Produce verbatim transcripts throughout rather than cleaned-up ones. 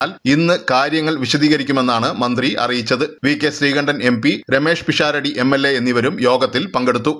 ഇന്ന് കാര്യങ്ങൾ വിശദീകരിക്കുമെന്നാണ് മന്ത്രി അറിയിച്ചത്. V K Sreekandan M P, Ramesh Pisharody M L A എന്നിവരും യോഗത്തിൽ പങ്കെടുത്തു.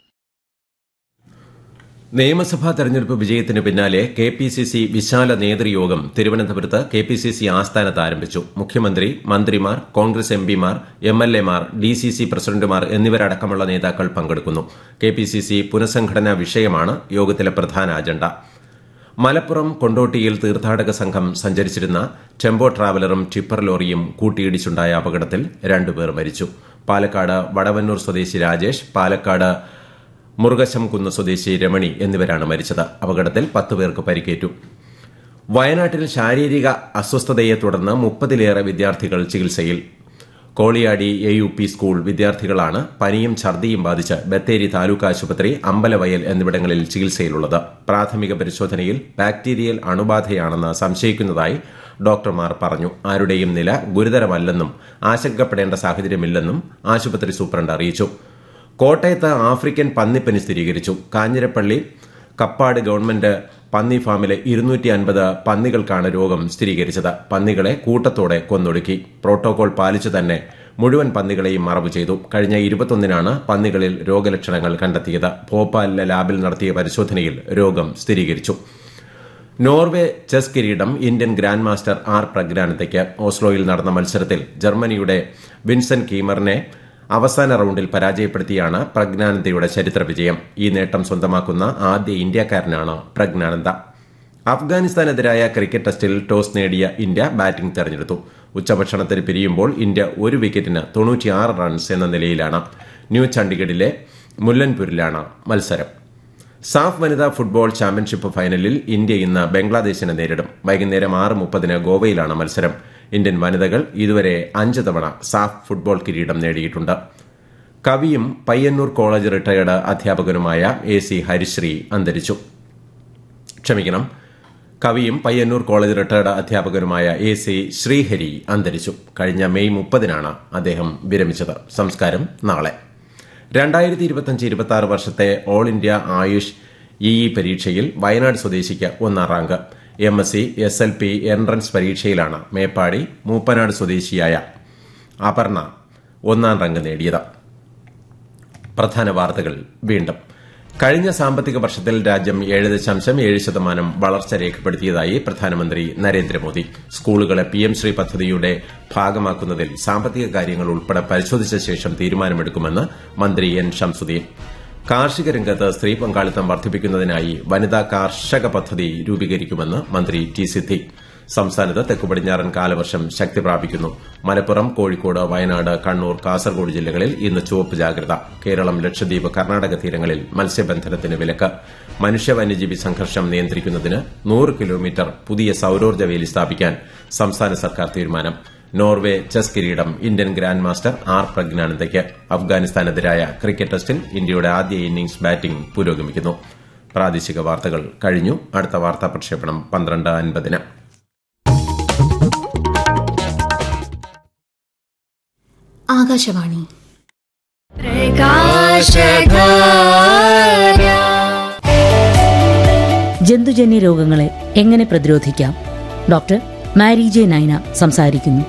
നിയമസഭാ തെരഞ്ഞെടുപ്പ് വിജയത്തിന് പിന്നാലെ കെ പി സി സി വിശാല നേതൃയോഗം തിരുവനന്തപുരത്ത് കെ പി സി സി ആസ്ഥാനത്ത് ആരംഭിച്ചു. മുഖ്യമന്ത്രി, മന്ത്രിമാർ, കോൺഗ്രസ് എം പിമാർ, എം എൽ എമാർ, ഡി സി സി പ്രസിഡന്റുമാർ എന്നിവരടക്കമുള്ള നേതാക്കൾ പങ്കെടുക്കുന്നു. കെ പി സി സി പുനഃസംഘടനാ വിഷയമാണ് യോഗത്തിലെ പ്രധാന അജണ്ട. മലപ്പുറം കൊണ്ടോട്ടിയിൽ തീർത്ഥാടക സംഘം സഞ്ചരിച്ചിരുന്ന ടെമ്പോ ട്രാവലറും ടിപ്പർ ലോറിയും കൂട്ടിയിടിച്ചുണ്ടായ അപകടത്തിൽ രണ്ടുപേർ മരിച്ചു. പാലക്കാട് വടവന്നൂർ സ്വദേശി രാജേഷ്, പാലക്കാട് മുറുകശംകുന്ന് സ്വദേശി രമണി എന്നിവരാണ് മരിച്ചത്. അപകടത്തിൽ പത്ത് പേർക്ക് പരിക്കേറ്റു. വയനാട്ടിൽ ശാരീരിക അസ്വസ്ഥതയെ തുടർന്ന് മുപ്പതിലേറെ വിദ്യാർത്ഥികൾ ചികിത്സയിൽ. Koliyadi A U P school വിദ്യാർത്ഥികളാണ് പനിയും ഛർദിയും ബാധിച്ച് ബത്തേരി താലൂക്ക് ആശുപത്രി, അമ്പലവയൽ എന്നിവിടങ്ങളിൽ ചികിത്സയിലുള്ളത്. പ്രാഥമിക പരിശോധനയിൽ ബാക്ടീരിയൽ അണുബാധയാണെന്ന് സംശയിക്കുന്നതായി ഡോക്ടർമാർ പറഞ്ഞു. ആരുടെയും നില ഗുരുതരമല്ലെന്നും ആശങ്കപ്പെടേണ്ട സാഹചര്യമില്ലെന്നും ആശുപത്രി സൂപ്രണ്ട് അറിയിച്ചു. കോട്ടയത്ത് ആഫ്രിക്കൻ പന്നിപ്പനി സ്ഥിരീകരിച്ചു. കാഞ്ഞിരപ്പള്ളി കപ്പാട് ഗവൺമെന്റ് പന്നി ഫാമിലെ ഇരുന്നൂറ്റി അൻപത് പന്നികൾക്കാണ് രോഗം സ്ഥിരീകരിച്ചത്. പന്നികളെ കൂട്ടത്തോടെ കൊന്നൊടുക്കി. പ്രോട്ടോകോൾ പാലിച്ചു തന്നെ മുഴുവൻ പന്നികളെയും മറവു ചെയ്തു. കഴിഞ്ഞ ഇരുപത്തൊന്നിനാണ് പന്നികളിൽ രോഗലക്ഷണങ്ങൾ കണ്ടെത്തിയത്. ഭോപ്പാലിലെ ലാബിൽ നടത്തിയ പരിശോധനയിൽ രോഗം സ്ഥിരീകരിച്ചു. നോർവേ ചെസ് കിരീടം ഇന്ത്യൻ ഗ്രാൻഡ് മാസ്റ്റർ ആർ പ്രജ്ഞാനന്ദയ്ക്ക്. ഓസ്ലോയിൽ നടന്ന മത്സരത്തിൽ ജർമ്മനിയുടെ വിൻസെന്റ് കീമറിനെ അവസാന റൌണ്ടിൽ പരാജയപ്പെടുത്തിയാണ് പ്രജ്ഞാനന്ദയുടെ ചരിത്ര വിജയം. ഈ നേട്ടം സ്വന്തമാക്കുന്ന ആദ്യ ഇന്ത്യക്കാരനാണ് പ്രജ്ഞാനന്ദ. അഫ്ഗാനിസ്ഥാനെതിരായ ക്രിക്കറ്റ് ടെസ്റ്റിൽ ടോസ് നേടിയ ഇന്ത്യ ബാറ്റിംഗ് തെരഞ്ഞെടുത്തു. ഉച്ചഭക്ഷണത്തിന് പിരിയുമ്പോൾ ഇന്ത്യ ഒരു വിക്കറ്റിന് തൊണ്ണൂറ്റിയാറ് റൺസ് എന്ന നിലയിലാണ്. ന്യൂ ചണ്ഡിഗഡിലെ മുല്ലൻപൂരിലാണ് മത്സരം. സാഫ് വനിതാ ഫുട്ബോൾ ചാമ്പ്യൻഷിപ്പ് ഫൈനലിൽ ഇന്ത്യ ഇന്ന് ബംഗ്ലാദേശിനെ നേരിടും. വൈകുന്നേരം ആറ് മുപ്പതിന് ഗോവയിലാണ് മത്സരം. ഇന്ത്യൻ വനിതകൾ ഇതുവരെ അഞ്ച് തവണ സാഫ് ഫുട്ബോൾ കിരീടം നേടിയിട്ടുണ്ട്. കവിയും Payyanur college retired അധ്യാപകനുമായ A C ഹരിശ്രീ അന്തരിച്ചു. ക്ഷമിക്കണം കവിയും Payyanur college retired അധ്യാപകനുമായ A C Sreehari അന്തരിച്ചു. കഴിഞ്ഞ മെയ് മുപ്പതിനാണ് അദ്ദേഹം വിരമിച്ചത്. സംസ്കാരം നാളെ. രണ്ടായിരത്തി ഇരുപത്തിയഞ്ച് ഇരുപത്തി ആറ് വർഷത്തെ all India Ayush E E പരീക്ഷയിൽ വയനാട് സ്വദേശിക്ക് ഒന്നാം rank. M S C, S L P entrance പരീക്ഷയിലാണ് Meppadi Mooppanad സ്വദേശിയായ അപർണ ഒന്നാം റാങ്ക് നേടിയത്. പ്രധാന വാർത്തകൾ വീണ്ടും. കഴിഞ്ഞ സാമ്പത്തിക വർഷത്തിൽ രാജ്യം ഏഴ് ദശാംശം ഏഴ് ശതമാനം വളർച്ച രേഖപ്പെടുത്തിയതായി പ്രധാനമന്ത്രി നരേന്ദ്രമോദി. സ്കൂളുകളെ പി എം ശ്രീ പദ്ധതിയുടെ ഭാഗമാക്കുന്നതിൽ സാമ്പത്തിക കാര്യങ്ങൾ ഉൾപ്പെടെ പരിശോധിച്ച ശേഷം തീരുമാനമെടുക്കുമെന്ന് മന്ത്രി എൻ ഷംസുദ്ദീൻ. കാർഷിക രംഗത്ത് സ്ത്രീ പങ്കാളിത്തം വർദ്ധിപ്പിക്കുന്നതിനായി വനിതാ കാർഷക പദ്ധതി രൂപീകരിക്കുമെന്ന് മന്ത്രി ടി സിദ്ദിഖ്. സംസ്ഥാനത്ത് തെക്കുപടിഞ്ഞാറൻ കാലവർഷം ശക്തി പ്രാപിക്കുന്നു. മലപ്പുറം, കോഴിക്കോട്, വയനാട്, കണ്ണൂർ, കാസർഗോഡ് ജില്ലകളിൽ ഇന്ന് ചുവപ്പ് ജാഗ്രത. കേരളം, ലക്ഷദ്വീപ്, കർണാടക തീരങ്ങളിൽ മത്സ്യബന്ധനത്തിന് വിലക്ക്. മനുഷ്യ വന്യജീവി സംഘർഷം നിയന്ത്രിക്കുന്നതിന് നൂറ് കിലോമീറ്റർ പുതിയ സൌരോർജ്ജ വേലി സ്ഥാപിക്കാൻ സംസ്ഥാന സർക്കാർ തീരുമാനം. നോർവേ ചെസ് കിരീടം Indian grand master R പ്രജ്ഞാനന്ദയ്ക്ക്. അഫ്ഗാനിസ്ഥാനെതിരായ cricket ടെസ്റ്റിൽ ഇന്ത്യയുടെ ആദ്യ ഇന്നിംഗ്സ് ബാറ്റിംഗ് പുരോഗമിക്കുന്നു. പ്രാദേശിക വാർത്തകൾ കഴിഞ്ഞു. അടുത്ത വാർത്താ പ്രക്ഷേപണം പന്ത്രണ്ട് അൻപതിന്. ആകാശവാണി. ജന്തുജന്യ രോഗങ്ങളെ എങ്ങനെ പ്രതിരോധിക്കാം? ഡോക്ടർ മാരി ജെ നൈന സംസാരിക്കുന്നു.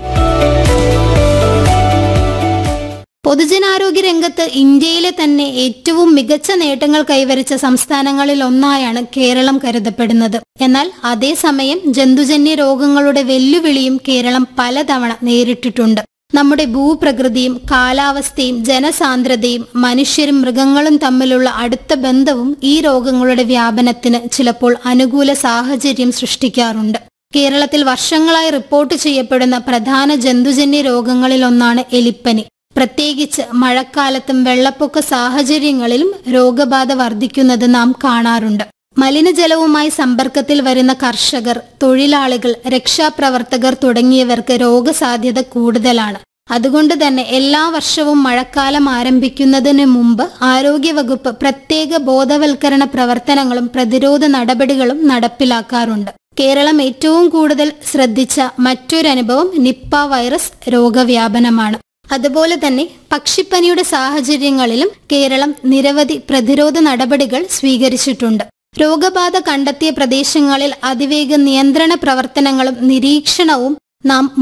പൊതുജനാരോഗ്യ രംഗത്ത് ഇന്ത്യയിലെ തന്നെ ഏറ്റവും മികച്ച നേട്ടങ്ങൾ കൈവരിച്ച സംസ്ഥാനങ്ങളിൽ ഒന്നായാണ് കേരളം കരുതപ്പെടുന്നത്. എന്നാൽ അതേസമയം ജന്തുജന്യ രോഗങ്ങളുടെ വെല്ലുവിളിയും കേരളം പലതവണ നേരിട്ടിട്ടുണ്ട്. നമ്മുടെ ഭൂപ്രകൃതിയും കാലാവസ്ഥയും ജനസാന്ദ്രതയും മനുഷ്യരും മൃഗങ്ങളും തമ്മിലുള്ള അടുത്ത ബന്ധവും ഈ രോഗങ്ങളുടെ വ്യാപനത്തിന് ചിലപ്പോൾ അനുകൂല സാഹചര്യം സൃഷ്ടിക്കാറുണ്ട്. കേരളത്തിൽ വർഷങ്ങളായി റിപ്പോർട്ട് ചെയ്യപ്പെടുന്ന പ്രധാന ജന്തുജന്യ രോഗങ്ങളിലൊന്നാണ് എലിപ്പനി. പ്രത്യേകിച്ച് മഴക്കാലത്തും വെള്ളപ്പൊക്ക സാഹചര്യങ്ങളിലും രോഗബാധ വർദ്ധിക്കുന്നത് നാം കാണാറുണ്ട്. മലിനജലവുമായി സമ്പർക്കത്തിൽ വരുന്ന കർഷകർ, തൊഴിലാളികൾ, രക്ഷാപ്രവർത്തകർ തുടങ്ങിയവർക്ക് രോഗസാധ്യത കൂടുതലാണ്. അതുകൊണ്ട് തന്നെ എല്ലാ വർഷവും മഴക്കാലം ആരംഭിക്കുന്നതിന് മുമ്പ് ആരോഗ്യവകുപ്പ് പ്രത്യേക ബോധവൽക്കരണ പ്രവർത്തനങ്ങളും പ്രതിരോധ നടപടികളും നടപ്പിലാക്കാറുണ്ട്. കേരളം ഏറ്റവും കൂടുതൽ ശ്രദ്ധിച്ച മറ്റൊരനുഭവം നിപ്പ വൈറസ് രോഗവ്യാപനമാണ്. അതുപോലെ തന്നെ പക്ഷിപ്പനിയുടെ സാഹചര്യങ്ങളിലും കേരളം നിരവധി പ്രതിരോധ നടപടികൾ സ്വീകരിച്ചിട്ടുണ്ട്. രോഗബാധ കണ്ടെത്തിയ പ്രദേശങ്ങളിൽ അതിവേഗ നിയന്ത്രണ പ്രവർത്തനങ്ങളും നിരീക്ഷണവും നാം